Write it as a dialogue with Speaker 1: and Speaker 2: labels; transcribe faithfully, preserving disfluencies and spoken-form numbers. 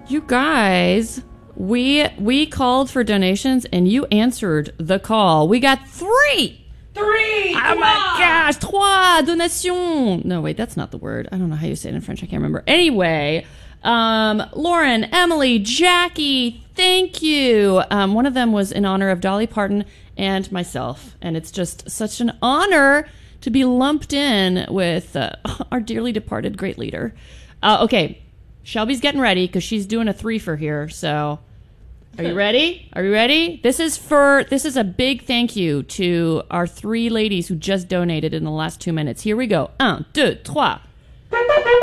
Speaker 1: You guys, we we called for donations and you answered the call. We got three.
Speaker 2: Three.
Speaker 1: Oh my gosh, trois donations. No, wait, that's not the word. I don't know how you say it in French. I can't remember. Anyway, um, Lauren, Emily, Jackie, thank you. Um, one of them was in honor of Dolly Parton and myself, and it's just such an honor to be lumped in with uh, our dearly departed great leader. Uh, okay. Shelby's getting ready because she's doing a threefer here. So, are you ready? Are you ready? This is for this is a big thank you to our three ladies who just donated in the last two minutes. Here we go. Un, deux, trois.